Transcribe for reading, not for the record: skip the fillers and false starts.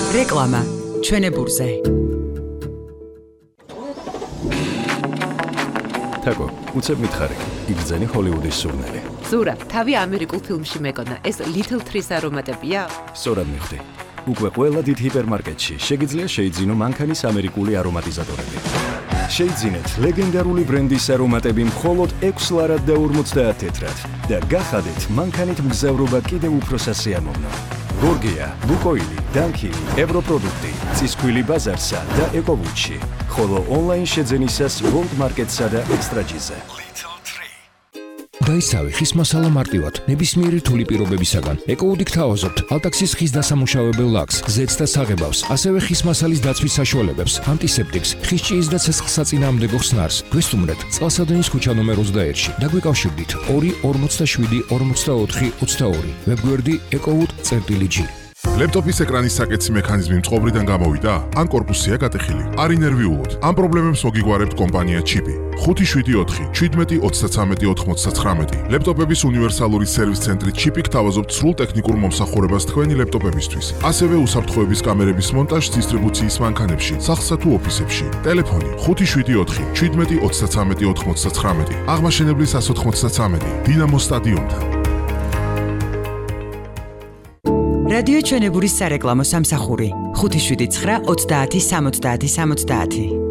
რეკლამა ჩვენებურზე. თაკო, უცებ მითხარი, იგრძენი ჰოლივუდის სურნელი. ზურა, თავი ამერიკულ ფილმში მეკონა, ეს Little Trees არომატებია? სწორად მივხვდი. უკვე ყველა დიდ ჰიპერმარკეტში შეგიძლია შეიძინო მანქანის ამერიკული არომატიზატორები. შეიძინეთ ლეგენდარული ბრენდის არომატები მხოლოდ 6 ლარად და 50 თეთრად და გახადეთ მანქანით მგზავრობა კიდევ უფრო სასიამოვნო. გორგია, ლუკოილი, დანქილი, ევროპროდუქტი, წისქვილი ბაზარსა და ეკოვუჩი, ხოლო ონლაინ შეძენისას ვოლტ მარკეტსა და ექსტრაჯიზე. დაისავი ხის მასალა მარტივად, ნებისმიერი რთული პირობებისაგან. ეკოუდი გთავაზობთ ალტაქსის ხის დასამუშავებელ ლაქს, ზეთს და საღებავს, ასევე ხის მასალის დაცვის საშუალებებს, ანტისეპტიკს, ხის ჭიის და ცეცხლსაწინააღმდეგო ხსნარს. გვესტუმრეთ წყალსადენის ქუჩა ნომერ 21-ში. დაგვიკავშირდით 2 47 44 22. ვებგვერდი ecowood.gr. ლეპტოპის ეკრანის საკეთსი მექანიზმი მწყობრიდან გამოვიდა? ან კორპუსია გატეხილი? არ ინერვიულოთ. ამ პრობლემებს მოგიგვარებთ კომპანია ჩიპი. 574 17 33 99. ლეპტოპების უნივერსალური სერვის ცენტრი ჩიპი გთავაზობთ სრულ ტექნიკურ მომსახურებას თქვენი ლეპტოპებისთვის. ასევე უსაფრთხოების კამერების მონტაჟს დისტრიბუციის მანქანებში, სახლსა თუ ოფისებში. ტელეფონი 574 17 33 99. აღმაშენებლის 193 დინამო სტადიონთან. რადიო ჩვენებურის სარეკლამო სამსახური 579 30 70 70.